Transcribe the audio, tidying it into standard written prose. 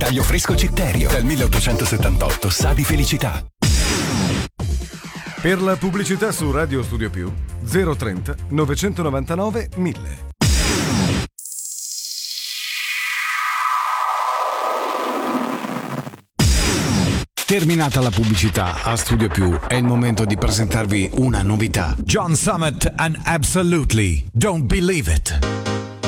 taglio fresco Citterio. Dal 1878 sa di felicità. Per la pubblicità su Radio Studio Più 030 999 1000. Terminata la pubblicità, a Studio Più è il momento di presentarvi una novità. John Summit and Absolutely Don't Believe It.